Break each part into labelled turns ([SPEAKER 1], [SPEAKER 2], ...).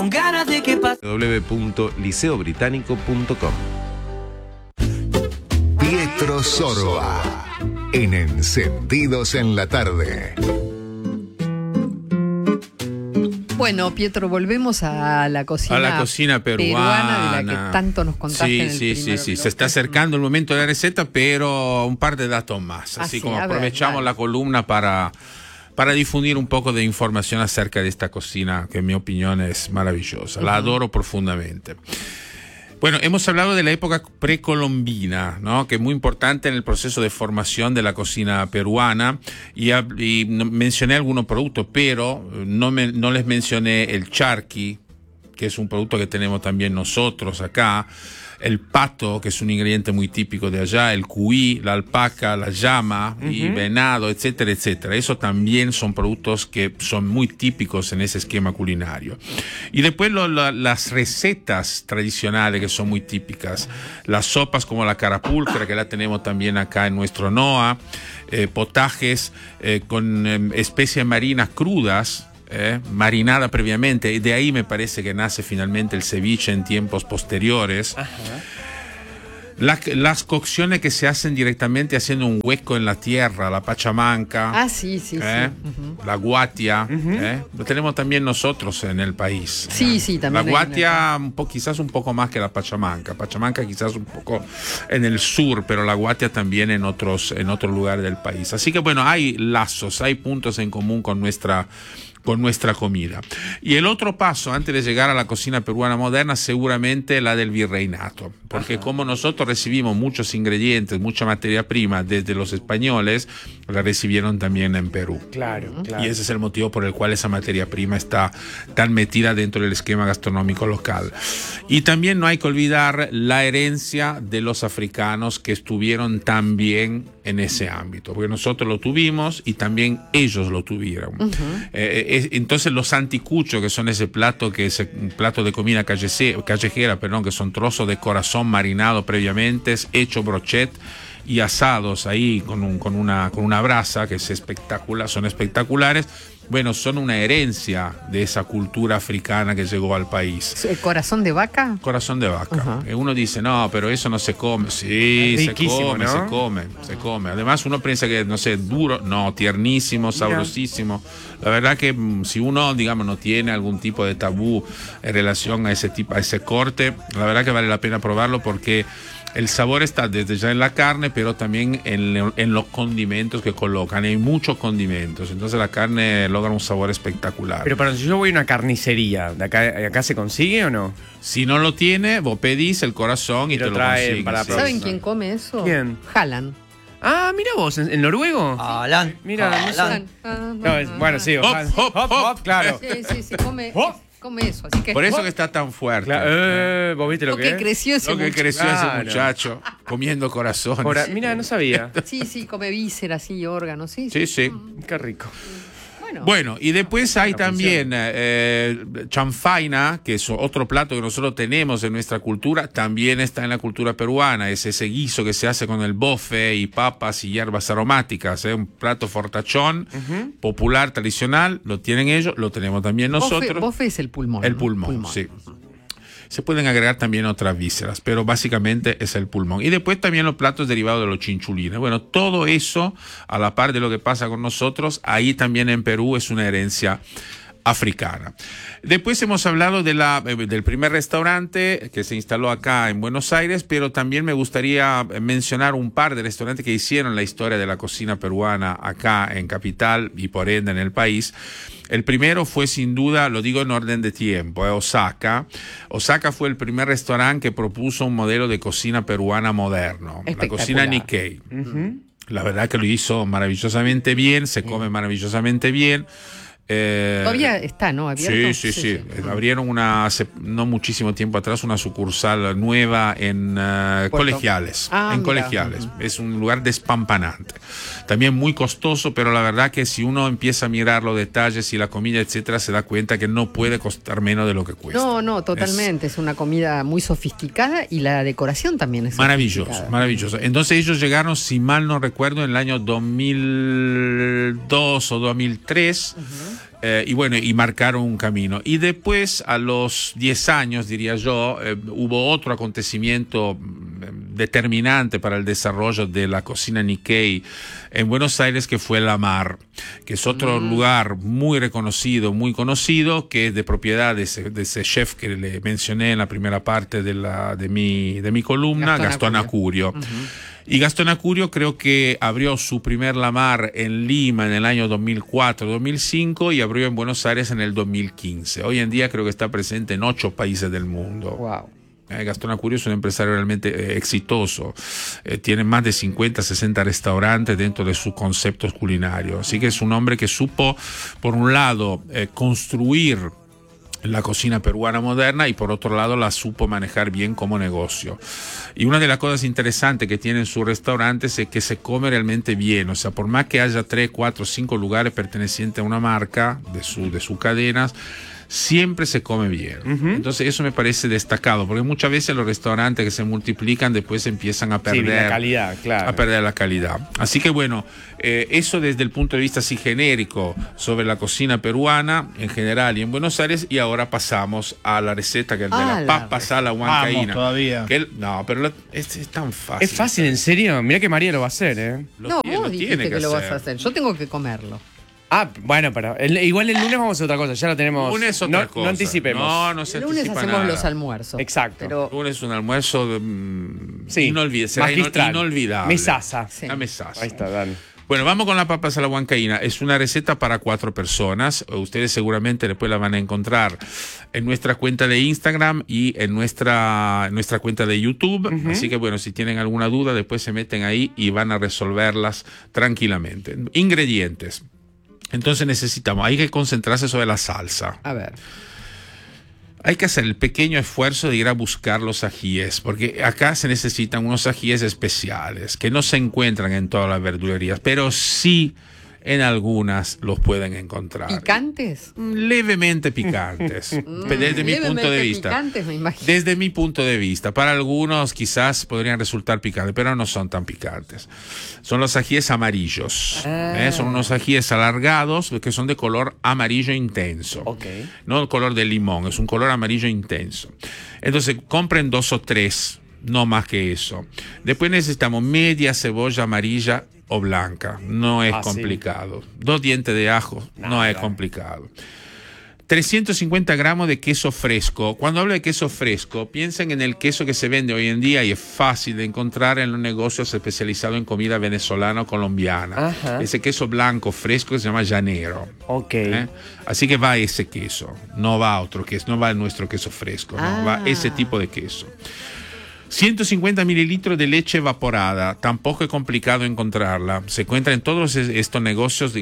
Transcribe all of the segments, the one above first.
[SPEAKER 1] con ganas de que pase.
[SPEAKER 2] www.liceobritánico.com.
[SPEAKER 3] Pietro Sorba en Encendidos en la Tarde.
[SPEAKER 4] Bueno, Pietro, volvemos a la cocina
[SPEAKER 5] peruana
[SPEAKER 4] de la que tanto nos contaste en el primer
[SPEAKER 5] Sí.
[SPEAKER 4] bloque.
[SPEAKER 5] Se está acercando el momento de la receta, pero un par de datos más. Así como aprovechamos la columna para difundir un poco de información acerca de esta cocina, que en mi opinión es maravillosa. La adoro profundamente. Bueno, hemos hablado de la época precolombina, ¿no? Que es muy importante en el proceso de formación de la cocina peruana, y mencioné algunos productos, pero no les mencioné el charqui, que es un producto que tenemos también nosotros acá, el pato, que es un ingrediente muy típico de allá, el cuy, la alpaca, la llama y venado, etcétera, etcétera. Eso también son productos que son muy típicos en ese esquema culinario. Y después las recetas tradicionales que son muy típicas, las sopas como la carapulcra, que la tenemos también acá en nuestro NOA, potajes con especies marinas crudas, marinada previamente, y de ahí me parece que nace finalmente el ceviche en tiempos posteriores. Las cocciones que se hacen directamente haciendo un hueco en la tierra, la pachamanca,
[SPEAKER 4] sí.
[SPEAKER 5] la guatia, lo tenemos también nosotros en el país.
[SPEAKER 4] Sí, también.
[SPEAKER 5] La guatia quizás un poco más que la pachamanca quizás un poco en el sur, pero la guatia también en otros lugares del país. Así que bueno, hay lazos, hay puntos en común con nuestra comida. Y el otro paso, antes de llegar a la cocina peruana moderna, seguramente la del virreinato, porque como nosotros recibimos muchos ingredientes, mucha materia prima desde los españoles, la recibieron también en Perú.
[SPEAKER 6] Claro.
[SPEAKER 5] Y ese es el motivo por el cual esa materia prima está tan metida dentro del esquema gastronómico local. Y también no hay que olvidar la herencia de los africanos, que estuvieron también en ese ámbito, porque nosotros lo tuvimos y también ellos lo tuvieron. Entonces los anticuchos, que son ese plato, que es un plato de comida callejera, que son trozos de corazón marinado previamente, hecho brochet y asados ahí con una brasa, que es espectacular, son espectaculares. Bueno, son una herencia de esa cultura africana que llegó al país.
[SPEAKER 4] ¿El corazón de vaca?
[SPEAKER 5] Corazón de vaca. Uno dice, no, pero eso no se come. Sí, se come, ¿no? se come. Además, uno piensa que, no sé, duro. No, tiernísimo, sabrosísimo. La verdad que si uno, digamos, no tiene algún tipo de tabú en relación a ese corte, la verdad que vale la pena probarlo, porque el sabor está desde ya en la carne, pero también en los condimentos que colocan. Hay muchos condimentos, entonces la carne logra un sabor espectacular.
[SPEAKER 6] Pero si yo voy a una carnicería, ¿de acá se consigue o no?
[SPEAKER 5] Si no lo tiene, vos pedís el corazón y te lo consiguen.
[SPEAKER 4] ¿Saben quién come eso?
[SPEAKER 6] ¿Quién?
[SPEAKER 4] Haaland.
[SPEAKER 6] Ah, mira vos, ¿en noruego?
[SPEAKER 1] Haaland.
[SPEAKER 6] Mira, bueno, sí.
[SPEAKER 5] Hop,
[SPEAKER 6] claro.
[SPEAKER 4] Sí, come eso, así que...
[SPEAKER 5] Por eso que está tan fuerte.
[SPEAKER 6] Claro, ¿vos viste lo que
[SPEAKER 4] creció ese
[SPEAKER 5] muchacho comiendo corazones.
[SPEAKER 6] Mira, no sabía.
[SPEAKER 4] Sí, come vísceras y órganos, sí.
[SPEAKER 6] Qué rico.
[SPEAKER 5] Bueno, y después hay también chanfaina, que es otro plato que nosotros tenemos en nuestra cultura, también está en la cultura peruana. Es ese guiso que se hace con el bofe y papas y hierbas aromáticas, un plato fortachón, popular, tradicional. Lo tienen ellos, lo tenemos también nosotros.
[SPEAKER 4] Bofe es el pulmón.
[SPEAKER 5] El pulmón, sí. Se pueden agregar también otras vísceras, pero básicamente es el pulmón. Y después también los platos derivados de los chinchulines. Bueno, todo eso, a la par de lo que pasa con nosotros, ahí también en Perú es una herencia africana. Después hemos hablado del primer restaurante que se instaló acá en Buenos Aires, pero también me gustaría mencionar un par de restaurantes que hicieron la historia de la cocina peruana acá en Capital y por ende en el país. El primero fue, sin duda, lo digo en orden de tiempo, Osaka. Osaka fue el primer restaurante que propuso un modelo de cocina peruana moderno, la cocina Nikkei. La verdad que lo hizo maravillosamente bien, se come maravillosamente bien.
[SPEAKER 4] Todavía está, ¿no? ¿Abierto?
[SPEAKER 5] Sí. Abrieron hace no muchísimo tiempo atrás una sucursal nueva en Colegiales. Colegiales. Es un lugar despampanante. También muy costoso, pero la verdad que si uno empieza a mirar los detalles y la comida, etcétera, se da cuenta que no puede costar menos de lo que cuesta.
[SPEAKER 4] No, totalmente. Es una comida muy sofisticada y la decoración también es
[SPEAKER 5] maravilloso. Entonces ellos llegaron, si mal no recuerdo, en el año 2002 o 2003. Y bueno, y marcaron un camino. Y después, a los 10 años, diría yo, hubo otro acontecimiento determinante para el desarrollo de la cocina Nikkei en Buenos Aires, que fue La Mar, que es otro lugar muy reconocido, muy conocido, que es de propiedad de ese chef que le mencioné en la primera parte de mi columna, Gastón Acurio. Y Gastón Acurio creo que abrió su primer La Mar en Lima en el año 2004-2005 y abrió en Buenos Aires en el 2015. Hoy en día creo que está presente en 8 países del mundo.
[SPEAKER 4] Wow.
[SPEAKER 5] Gastón Acurio es un empresario realmente exitoso. Tiene más de 50, 60 restaurantes dentro de sus conceptos culinarios. Así que es un hombre que supo, por un lado, construir la cocina peruana moderna y por otro lado la supo manejar bien como negocio. Y una de las cosas interesantes que tiene en sus restaurantes es que se come realmente bien. O sea, por más que haya 3, 4, 5 lugares pertenecientes a una marca de sus cadenas, siempre se come bien. Entonces eso me parece destacado, porque muchas veces los restaurantes que se multiplican después empiezan a perder
[SPEAKER 6] la calidad, claro.
[SPEAKER 5] A perder la calidad. Así que bueno, eso desde el punto de vista así genérico sobre la cocina peruana en general y en Buenos Aires. Y ahora pasamos a la receta que es de la papa a la huancaína.
[SPEAKER 1] Todavía.
[SPEAKER 5] No, pero es tan fácil.
[SPEAKER 6] ¿Es fácil, en serio? Mirá que María lo va a hacer,
[SPEAKER 4] Vos dijiste que lo vas a hacer. Yo tengo que comerlo.
[SPEAKER 6] Ah, bueno, pero igual el lunes vamos a hacer otra cosa, ya lo tenemos.
[SPEAKER 5] Lunes otra cosa.
[SPEAKER 6] No anticipemos.
[SPEAKER 5] No se
[SPEAKER 4] el lunes
[SPEAKER 5] anticipa
[SPEAKER 4] hacemos
[SPEAKER 5] nada.
[SPEAKER 4] los almuerzos.
[SPEAKER 6] Exacto.
[SPEAKER 4] Pero
[SPEAKER 5] El lunes es un almuerzo
[SPEAKER 6] magistral.
[SPEAKER 5] inolvidable.
[SPEAKER 6] Mesaza.
[SPEAKER 4] Sí.
[SPEAKER 5] La mesaza.
[SPEAKER 6] Ahí está, dale.
[SPEAKER 5] Bueno, vamos con la papas a la huancaína. Es una receta para 4 personas. Ustedes seguramente después la van a encontrar en nuestra cuenta de Instagram y en nuestra cuenta de YouTube. Así que bueno, si tienen alguna duda, después se meten ahí y van a resolverlas tranquilamente. Ingredientes. Entonces hay que concentrarse sobre la salsa.
[SPEAKER 4] a ver.
[SPEAKER 5] Hay que hacer el pequeño esfuerzo de ir a buscar los ajíes, porque acá se necesitan unos ajíes especiales que no se encuentran en todas las verdulerías, pero sí en algunas los pueden encontrar.
[SPEAKER 4] ¿Picantes?
[SPEAKER 5] Levemente picantes, desde mi punto de vista.
[SPEAKER 4] Picantes, me imagino.
[SPEAKER 5] Desde mi punto de vista. Para algunos quizás podrían resultar picantes, pero no son tan picantes. Son los ajíes amarillos. Son unos ajíes alargados que son de color amarillo intenso.
[SPEAKER 6] Okay.
[SPEAKER 5] No el color de limón, es un color amarillo intenso. Entonces compren 2 o 3, no más que eso. Después necesitamos media cebolla amarilla o blanca, no es complicado.
[SPEAKER 6] Sí.
[SPEAKER 5] 2 dientes de ajo, no es complicado. 350 gramos de queso fresco. Cuando hablo de queso fresco, piensen en el queso que se vende hoy en día y es fácil de encontrar en los negocios especializados en comida venezolana o colombiana.
[SPEAKER 6] Ajá.
[SPEAKER 5] Ese queso blanco fresco se llama llanero.
[SPEAKER 6] Ok.
[SPEAKER 5] Así que va ese queso, no va otro queso, no va nuestro queso fresco, no, va ese tipo de queso. 150 mililitros de leche evaporada, tampoco es complicado encontrarla. Se encuentra en todos estos negocios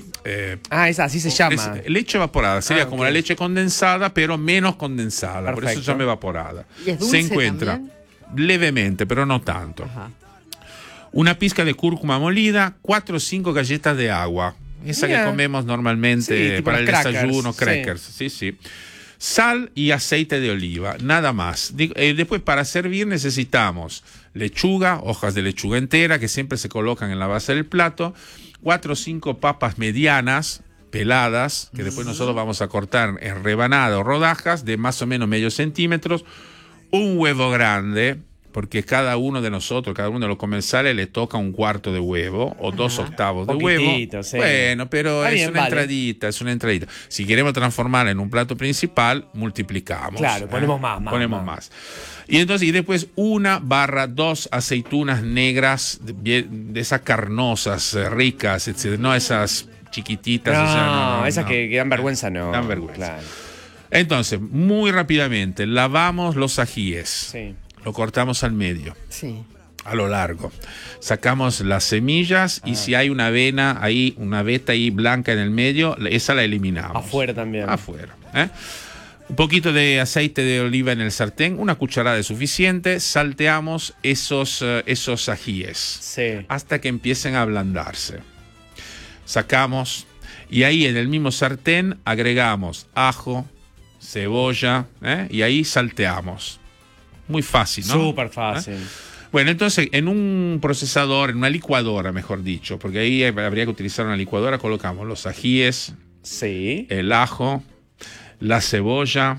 [SPEAKER 6] Así se llama.
[SPEAKER 5] Leche evaporada, sería como
[SPEAKER 6] ok.
[SPEAKER 5] la leche condensada, pero menos condensada.
[SPEAKER 6] Perfecto.
[SPEAKER 5] Por eso se llama evaporada.
[SPEAKER 4] ¿Y es dulce
[SPEAKER 5] se encuentra
[SPEAKER 4] también?
[SPEAKER 5] levemente, pero no tanto.
[SPEAKER 4] Ajá.
[SPEAKER 5] Una pizca de cúrcuma molida, 4 o 5 galletas de agua. Esa
[SPEAKER 6] Mira.
[SPEAKER 5] que comemos normalmente
[SPEAKER 6] Sí, tipo
[SPEAKER 5] para el
[SPEAKER 6] los crackers,
[SPEAKER 5] desayuno,
[SPEAKER 6] sí.
[SPEAKER 5] crackers. Sí. Sal y aceite de oliva, nada más. Después, para servir necesitamos lechuga, hojas de lechuga entera que siempre se colocan en la base del plato, 4 o 5 papas medianas, peladas, que después nosotros vamos a cortar en rebanadas o rodajas de más o menos medio centímetros, un huevo grande, porque cada uno de nosotros, cada uno de los comensales le toca 1/4 de huevo o 2 octavos de huevo.
[SPEAKER 6] Sí.
[SPEAKER 5] Bueno, pero
[SPEAKER 6] Está
[SPEAKER 5] es
[SPEAKER 6] bien,
[SPEAKER 5] una
[SPEAKER 6] vale.
[SPEAKER 5] entradita, es una entradita. Si queremos transformarla en un plato principal, multiplicamos.
[SPEAKER 6] Claro, ponemos más.
[SPEAKER 5] Y después 1/2 aceitunas negras de esas carnosas, ricas, etc. No esas chiquititas.
[SPEAKER 6] No, esas que dan vergüenza, no.
[SPEAKER 5] Dan vergüenza.
[SPEAKER 6] Claro.
[SPEAKER 5] Entonces, muy rápidamente, lavamos los ajíes.
[SPEAKER 6] Sí.
[SPEAKER 5] Lo cortamos al medio,
[SPEAKER 4] Sí.
[SPEAKER 5] a lo largo. Sacamos las semillas y si hay una veta ahí blanca en el medio, esa la eliminamos.
[SPEAKER 6] Afuera también.
[SPEAKER 5] Afuera. Un poquito de aceite de oliva en el sartén, una cucharada es suficiente. Salteamos esos ajíes
[SPEAKER 6] Sí.
[SPEAKER 5] hasta que empiecen a ablandarse. Sacamos y ahí en el mismo sartén agregamos ajo, cebolla, y ahí salteamos. Muy fácil, ¿no?
[SPEAKER 6] Súper fácil.
[SPEAKER 5] Bueno, entonces en un procesador, en una licuadora, mejor dicho, porque ahí habría que utilizar una licuadora, colocamos los ajíes,
[SPEAKER 6] Sí.
[SPEAKER 5] el ajo, la cebolla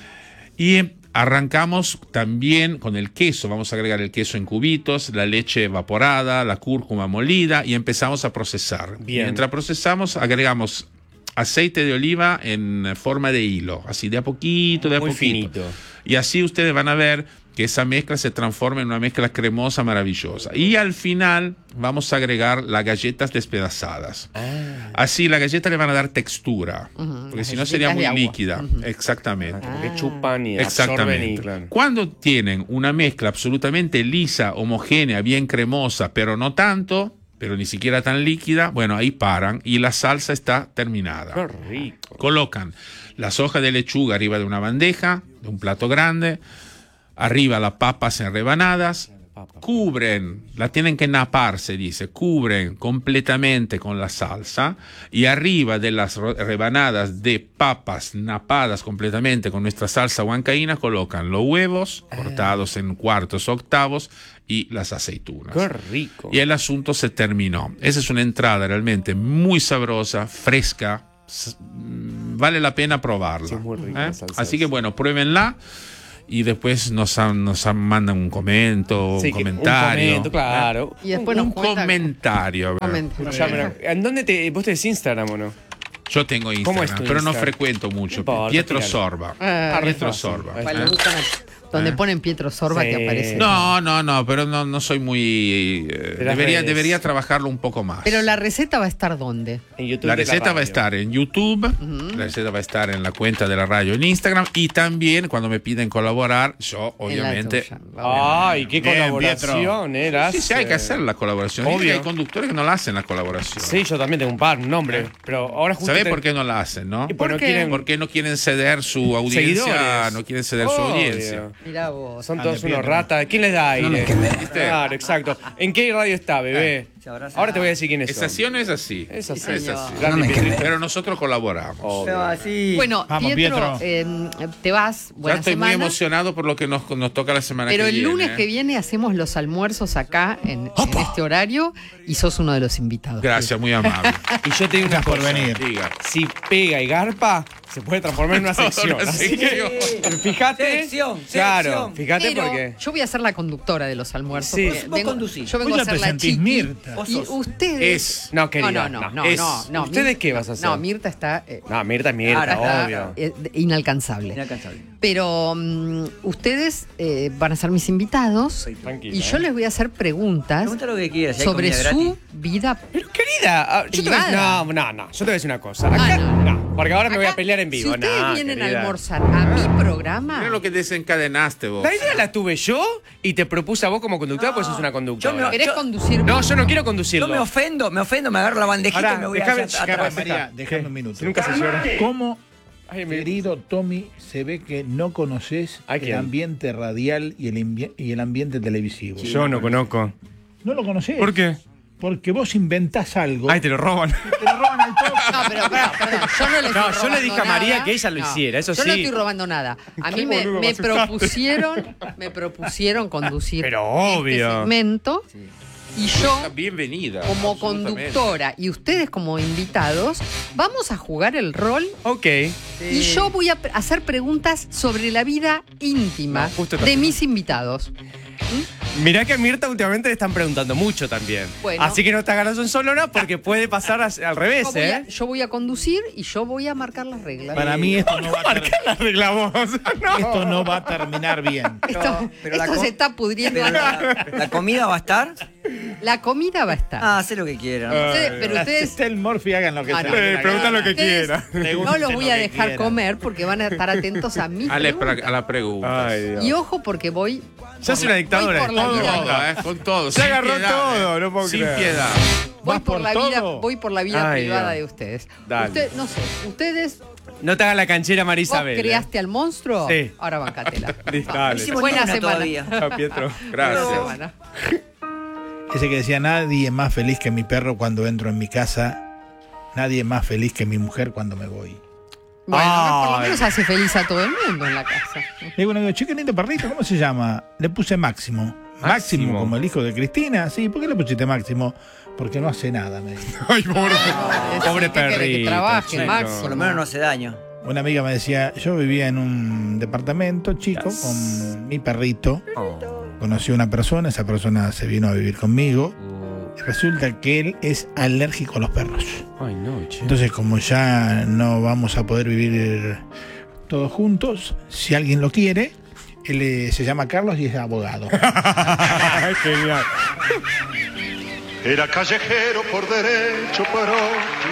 [SPEAKER 5] y arrancamos también con el queso. Vamos a agregar el queso en cubitos, la leche evaporada, la cúrcuma molida y empezamos a procesar.
[SPEAKER 6] Bien.
[SPEAKER 5] Mientras procesamos, agregamos aceite de oliva en forma de hilo, así de a poquito, de a
[SPEAKER 6] Muy
[SPEAKER 5] poquito.
[SPEAKER 6] finito.
[SPEAKER 5] Y así ustedes van a ver que esa mezcla se transforma en una mezcla cremosa maravillosa. Y al final vamos a agregar las galletas despedazadas. Así la galleta le van a dar textura, porque si no sería muy
[SPEAKER 4] de agua.
[SPEAKER 5] líquida. Exactamente.
[SPEAKER 6] Porque chupan y absorben.
[SPEAKER 5] Exactamente.
[SPEAKER 6] Y, claro.
[SPEAKER 5] Cuando tienen una mezcla absolutamente lisa, homogénea, bien cremosa, pero no tanto, pero ni siquiera tan líquida, bueno, ahí paran y la salsa está terminada.
[SPEAKER 6] Qué rico.
[SPEAKER 5] Colocan las hojas de lechuga arriba de una bandeja, de un plato grande, arriba las papas en rebanadas, cubren, la tienen que napar, se dice, cubren completamente con la salsa y arriba de las rebanadas de papas napadas completamente con nuestra salsa huancaína colocan los huevos cortados en cuartos, octavos y las aceitunas.
[SPEAKER 6] Qué rico.
[SPEAKER 5] Y el asunto se terminó. Esa es una entrada realmente muy sabrosa, fresca, vale la pena probarla.
[SPEAKER 6] Sí, muy rica la salsa
[SPEAKER 5] Así que
[SPEAKER 6] esa.
[SPEAKER 5] bueno, pruébenla. Y después nos mandan un comentario,
[SPEAKER 6] Sí,
[SPEAKER 5] un comentario.
[SPEAKER 6] Un comento, claro.
[SPEAKER 4] Y después
[SPEAKER 5] un
[SPEAKER 4] nos cuenta-
[SPEAKER 5] comentario.
[SPEAKER 4] Comenta.
[SPEAKER 6] Ya, pero, ¿en dónde vos tenés Instagram o no?
[SPEAKER 5] Yo tengo
[SPEAKER 6] ¿Cómo
[SPEAKER 5] Instagram,
[SPEAKER 6] es tu
[SPEAKER 5] pero no
[SPEAKER 6] Instagram?
[SPEAKER 5] frecuento mucho.
[SPEAKER 6] No importa,
[SPEAKER 5] Pietro
[SPEAKER 6] tíralo.
[SPEAKER 5] Sorba.
[SPEAKER 4] Ah,
[SPEAKER 5] Pietro
[SPEAKER 6] fácil.
[SPEAKER 5] Sorba.
[SPEAKER 6] Ahí
[SPEAKER 4] Bueno, buscan donde ponen Pietro Sorba
[SPEAKER 6] Sí.
[SPEAKER 4] que aparece.
[SPEAKER 5] No, pero no soy muy...
[SPEAKER 6] De las redes.
[SPEAKER 5] debería trabajarlo un poco más.
[SPEAKER 4] Pero la receta va a estar ¿dónde?
[SPEAKER 6] En YouTube.
[SPEAKER 5] La
[SPEAKER 6] de
[SPEAKER 5] receta va a
[SPEAKER 6] radio.
[SPEAKER 5] estar en YouTube, la receta va a estar en la cuenta de la radio en Instagram y también cuando me piden colaborar, yo obviamente...
[SPEAKER 4] tuya.
[SPEAKER 6] Ay, qué
[SPEAKER 1] Bien,
[SPEAKER 6] colaboración, eras.
[SPEAKER 5] Sí, hay que hacer la colaboración.
[SPEAKER 6] Obvio.
[SPEAKER 5] Obvio. Hay conductores que no la hacen la colaboración.
[SPEAKER 6] Sí, yo también tengo un par, un nombre. Pero ahora justo.
[SPEAKER 5] ¿Sabés por qué no la hacen, no?
[SPEAKER 6] Y porque no
[SPEAKER 4] qué?
[SPEAKER 6] quieren.
[SPEAKER 5] Porque no quieren ceder su audiencia,
[SPEAKER 6] Seguidores.
[SPEAKER 5] no quieren ceder su
[SPEAKER 6] Obvio.
[SPEAKER 5] audiencia.
[SPEAKER 4] Mirá vos.
[SPEAKER 6] Son
[SPEAKER 1] Ah,
[SPEAKER 6] todos
[SPEAKER 1] de
[SPEAKER 6] unos
[SPEAKER 1] Pietro.
[SPEAKER 6] ratas. ¿Quién les da aire?
[SPEAKER 5] ¿Viste?
[SPEAKER 6] Claro, exacto. ¿En qué radio está, bebé? Ahora te voy a decir quiénes
[SPEAKER 5] ¿Es
[SPEAKER 6] son.
[SPEAKER 5] así o no es así?
[SPEAKER 6] Es así.
[SPEAKER 5] Es así.
[SPEAKER 6] Grande Pietrito.
[SPEAKER 5] Pero nosotros colaboramos.
[SPEAKER 6] Obvio.
[SPEAKER 1] así.
[SPEAKER 4] Bueno,
[SPEAKER 1] Vamos,
[SPEAKER 4] Pietro, te vas.
[SPEAKER 5] Ya
[SPEAKER 4] Buena
[SPEAKER 5] estoy muy
[SPEAKER 4] semana.
[SPEAKER 5] emocionado por lo que nos toca la semana
[SPEAKER 4] Pero
[SPEAKER 5] que
[SPEAKER 4] el
[SPEAKER 5] viene.
[SPEAKER 4] lunes que viene hacemos los almuerzos acá en este horario y sos uno de los invitados.
[SPEAKER 5] Gracias, muy amable.
[SPEAKER 6] Y yo te digo una
[SPEAKER 1] Gracias por
[SPEAKER 6] cosa.
[SPEAKER 1] venir.
[SPEAKER 5] Diga.
[SPEAKER 6] Si pega y garpa, se puede transformar en una sección.
[SPEAKER 5] Una
[SPEAKER 6] Así que, fíjate.
[SPEAKER 2] Sección,
[SPEAKER 6] Claro,
[SPEAKER 2] sección.
[SPEAKER 6] fíjate
[SPEAKER 4] Pero
[SPEAKER 6] porque.
[SPEAKER 4] yo voy a ser la conductora de los almuerzos.
[SPEAKER 6] Sí.
[SPEAKER 4] porque
[SPEAKER 2] Vos conducís.
[SPEAKER 4] Yo vengo
[SPEAKER 1] Vos
[SPEAKER 4] a
[SPEAKER 1] ya
[SPEAKER 4] ser
[SPEAKER 1] te
[SPEAKER 4] la
[SPEAKER 1] sentís
[SPEAKER 4] chiqui.
[SPEAKER 1] Mirta.
[SPEAKER 2] Vos
[SPEAKER 4] Y
[SPEAKER 2] sos.
[SPEAKER 4] ustedes...
[SPEAKER 6] No, querida.
[SPEAKER 4] No.
[SPEAKER 6] ¿Ustedes qué vas a hacer?
[SPEAKER 4] No, Mirta está...
[SPEAKER 6] No, Mirta,
[SPEAKER 2] Ahora está-
[SPEAKER 6] obvio.
[SPEAKER 4] inalcanzable.
[SPEAKER 2] Inalcanzable.
[SPEAKER 4] Pero ustedes van a ser mis invitados
[SPEAKER 6] Tranquila,
[SPEAKER 4] y yo les voy a hacer preguntas
[SPEAKER 2] Pregunta lo que quieras. si hay
[SPEAKER 4] sobre
[SPEAKER 2] comida
[SPEAKER 4] su
[SPEAKER 2] gratis.
[SPEAKER 4] vida.
[SPEAKER 6] Pero querida, yo te voy a decir,
[SPEAKER 4] Privada.
[SPEAKER 6] no, yo te voy a decir una cosa. Acá no, porque ahora me voy a
[SPEAKER 4] Acá,
[SPEAKER 6] pelear en vivo.
[SPEAKER 4] Si ustedes
[SPEAKER 6] No,
[SPEAKER 4] vienen
[SPEAKER 6] querida.
[SPEAKER 4] a almorzar a mi programa,
[SPEAKER 5] Mira lo que desencadenaste vos.
[SPEAKER 6] La idea la tuve yo y te propuse a vos como conductora, pues sos una conductora.
[SPEAKER 4] ¿querés
[SPEAKER 2] yo-
[SPEAKER 4] conducir?
[SPEAKER 6] No, yo no quiero conducirlo.
[SPEAKER 2] Yo me ofendo, me agarro la bandejita
[SPEAKER 6] Pará,
[SPEAKER 2] y me voy
[SPEAKER 6] déjame-
[SPEAKER 2] allá
[SPEAKER 6] déjame-
[SPEAKER 2] atrás.
[SPEAKER 1] María, déjame un minuto.
[SPEAKER 6] Si nunca se llora.
[SPEAKER 1] ¿Cómo,
[SPEAKER 6] Ay, me-
[SPEAKER 1] querido Tommy, se ve que no conoces
[SPEAKER 6] ¿A
[SPEAKER 1] el
[SPEAKER 6] quién?
[SPEAKER 1] ambiente radial y el ambiente televisivo?
[SPEAKER 6] Yo no conozco.
[SPEAKER 1] ¿No lo conocés?
[SPEAKER 6] ¿Por qué?
[SPEAKER 1] Porque vos inventás algo.
[SPEAKER 6] Ay, te lo roban.
[SPEAKER 1] te lo roban al toque.
[SPEAKER 4] No, pero perdón, yo no le estoy
[SPEAKER 6] No, yo le
[SPEAKER 4] robando
[SPEAKER 6] dije a María
[SPEAKER 4] nada.
[SPEAKER 6] que ella lo hiciera, eso
[SPEAKER 4] yo
[SPEAKER 6] sí.
[SPEAKER 4] no estoy robando nada. A mí
[SPEAKER 6] Qué
[SPEAKER 4] me,
[SPEAKER 6] boludo,
[SPEAKER 4] me
[SPEAKER 6] me asustaste.
[SPEAKER 4] propusieron conducir
[SPEAKER 6] Pero obvio.
[SPEAKER 4] este segmento y yo
[SPEAKER 5] Bienvenida.
[SPEAKER 4] como
[SPEAKER 5] absolutamente.
[SPEAKER 4] conductora y ustedes como invitados vamos a jugar el rol
[SPEAKER 6] Ok.
[SPEAKER 4] y yo voy a hacer preguntas sobre la vida íntima
[SPEAKER 6] No, justo
[SPEAKER 4] de
[SPEAKER 6] también.
[SPEAKER 4] mis invitados.
[SPEAKER 6] Mirá que a Mirta últimamente le están preguntando mucho también.
[SPEAKER 4] Bueno.
[SPEAKER 6] Así que no te agarras un solona porque puede pasar al revés,
[SPEAKER 4] Yo voy a conducir y yo voy a marcar las reglas.
[SPEAKER 1] Para mí esto no va a
[SPEAKER 6] La arreglamos.
[SPEAKER 1] esto no va a terminar bien.
[SPEAKER 4] Esto,
[SPEAKER 2] pero la
[SPEAKER 4] esto
[SPEAKER 2] co-
[SPEAKER 4] se está pudriendo.
[SPEAKER 2] Pero la comida va a estar.
[SPEAKER 4] La comida va a estar.
[SPEAKER 2] Hacé lo que quieran.
[SPEAKER 4] Pero ustedes
[SPEAKER 1] Estel Murphy hagan lo que
[SPEAKER 4] Ah,
[SPEAKER 1] se
[SPEAKER 4] no.
[SPEAKER 1] les
[SPEAKER 6] pregunta lo que
[SPEAKER 4] ustedes
[SPEAKER 6] quiera.
[SPEAKER 4] no
[SPEAKER 1] Pregúntense
[SPEAKER 4] los voy
[SPEAKER 1] lo
[SPEAKER 4] a
[SPEAKER 1] que
[SPEAKER 4] dejar
[SPEAKER 1] quieran.
[SPEAKER 4] comer porque van a estar atentos a mí.
[SPEAKER 5] A la pregunta.
[SPEAKER 6] Ay, Dios.
[SPEAKER 4] Y ojo porque voy.
[SPEAKER 6] Ya es una dictadora.
[SPEAKER 4] Voy por la
[SPEAKER 6] Todo,
[SPEAKER 4] vida.
[SPEAKER 6] todo.
[SPEAKER 5] Con todo.
[SPEAKER 6] Se
[SPEAKER 5] sin
[SPEAKER 6] agarró
[SPEAKER 5] piedad,
[SPEAKER 6] todo, no puedo
[SPEAKER 5] Sin
[SPEAKER 6] creer.
[SPEAKER 5] piedad.
[SPEAKER 4] Voy
[SPEAKER 1] ¿Vas
[SPEAKER 4] por
[SPEAKER 1] por
[SPEAKER 4] la
[SPEAKER 1] todo?
[SPEAKER 4] vida, voy por la vida
[SPEAKER 6] Ay,
[SPEAKER 4] privada
[SPEAKER 6] Dios.
[SPEAKER 4] de ustedes.
[SPEAKER 6] Dale.
[SPEAKER 4] No sé, ustedes
[SPEAKER 6] No te hagas la canchera, María
[SPEAKER 4] vos
[SPEAKER 6] Isabel.
[SPEAKER 4] creaste al monstruo.
[SPEAKER 6] Sí.
[SPEAKER 4] Ahora bancatela.
[SPEAKER 6] Listo,
[SPEAKER 2] No
[SPEAKER 6] dale.
[SPEAKER 2] hicimos
[SPEAKER 4] Buena
[SPEAKER 2] ni una
[SPEAKER 4] semana.
[SPEAKER 2] todavía.
[SPEAKER 6] Chao, Pietro.
[SPEAKER 4] Buena
[SPEAKER 5] Gracias.
[SPEAKER 4] semana.
[SPEAKER 1] Ese que decía, nadie es más feliz que mi perro cuando entro en mi casa, nadie es más feliz que mi mujer cuando me voy.
[SPEAKER 4] Bueno, por lo
[SPEAKER 6] Ay.
[SPEAKER 4] menos hace feliz a todo el mundo en la casa.
[SPEAKER 1] Le digo, che, qué lindo perrito, ¿cómo se llama? Le puse Máximo. Máximo, como el hijo de Cristina. Sí, ¿por qué le pusiste Máximo? Porque no hace nada, me dijo.
[SPEAKER 6] Ay, pobre perrito.
[SPEAKER 4] Que trabaje,
[SPEAKER 6] chico.
[SPEAKER 4] Máximo.
[SPEAKER 2] Por lo menos no hace daño.
[SPEAKER 1] Una amiga me decía, yo vivía en un departamento chico con mi perrito. Conocí a una persona, esa persona se vino a vivir conmigo. Y resulta que él es alérgico a los perros.
[SPEAKER 6] Ay, no, che.
[SPEAKER 1] Entonces, como ya no vamos a poder vivir todos juntos, si alguien lo quiere, él se llama Carlos y es abogado.
[SPEAKER 6] Genial.
[SPEAKER 7] Era callejero por derecho propio.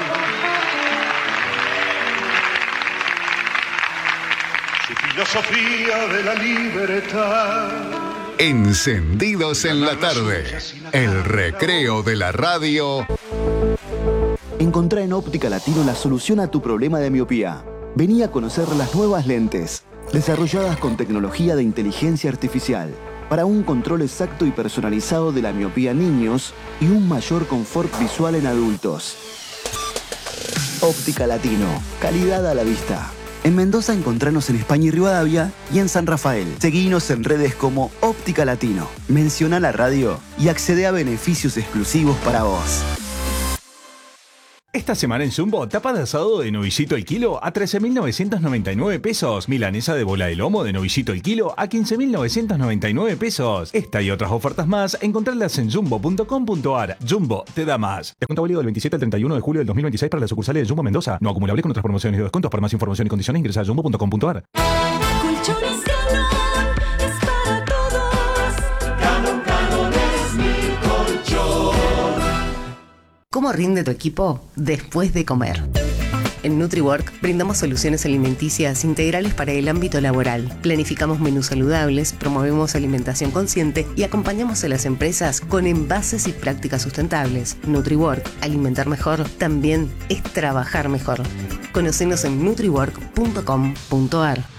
[SPEAKER 7] Su filosofía de la libertad.
[SPEAKER 3] Encendidos en la tarde. El recreo de la radio.
[SPEAKER 8] Encontrá en Óptica Latino la solución a tu problema de miopía. Vení a conocer las nuevas lentes, desarrolladas con tecnología de inteligencia artificial, para un control exacto y personalizado de la miopía en niños y un mayor confort visual en adultos. Óptica Latino, calidad a la vista. En Mendoza encontranos en España y Rivadavia y en San Rafael. Seguinos en redes como Óptica Latino. Menciona la radio y accede a beneficios exclusivos para vos.
[SPEAKER 9] Esta semana en Jumbo, tapa de asado de novillito el kilo a 13.999 pesos. Milanesa de bola de lomo de novillito el kilo a 15.999 pesos. Esta y otras ofertas más, encontrarlas en jumbo.com.ar. Jumbo te da más. Descuento válido del 27 al 31 de julio del 2026 para las sucursales de Jumbo Mendoza. No acumulable con otras promociones y descuentos. Para más información y condiciones ingresa a jumbo.com.ar.
[SPEAKER 10] Colchones Galón es para todos. Galón es mi colchón.
[SPEAKER 11] ¿Cómo rinde tu equipo después de comer? En NutriWork brindamos soluciones alimenticias integrales para el ámbito laboral. Planificamos menús saludables, promovemos alimentación consciente y acompañamos a las empresas con envases y prácticas sustentables. NutriWork, alimentar mejor, también es trabajar mejor. Conocenos en nutriwork.com.ar.